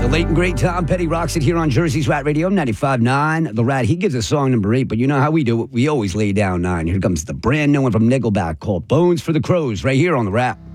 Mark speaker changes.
Speaker 1: late and great Tom Petty rocks it here on Jersey's Rat Radio, 95.9. The Rat, he gives us song number 8, but you know how we do it. We always lay down 9. Here comes the brand new one from Nickelback called Bones for the Crows right here on The Rat.